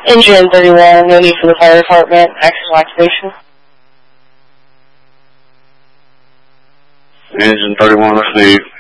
Engine 31, no need for the fire department. Actual activation. Engine 31, receive.